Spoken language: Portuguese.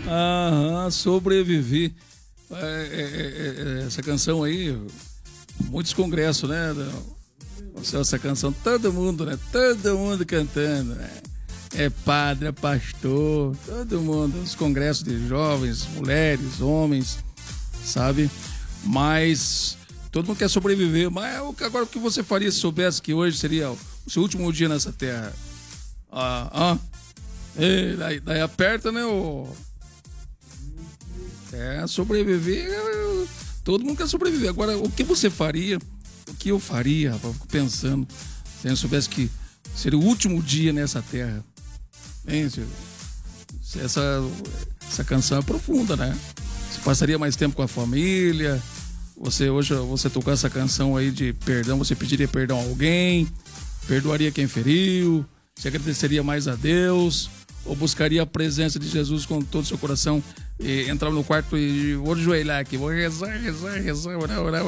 Aham, sobreviver. Essa canção aí, muitos congressos, né? Essa canção, todo mundo, né? Todo mundo cantando, né? É padre, é pastor, todo mundo, os congressos de jovens, mulheres, homens, sabe? Mas todo mundo quer sobreviver. Mas agora o que você faria se soubesse que hoje seria o seu último dia nessa terra? Daí aperta, né? Sobreviver, todo mundo quer sobreviver. Agora, o que você faria? O que eu faria, rapaz? Eu fico pensando, se eu soubesse que seria o último dia nessa terra. Hein, essa canção é profunda, né? Você passaria mais tempo com a família. Hoje você tocou essa canção aí de perdão, você pediria perdão a alguém, perdoaria quem feriu, você agradeceria mais a Deus, ou buscaria a presença de Jesus com todo o seu coração e entrar no quarto e vou ajoelhar aqui, vou rezar, orar.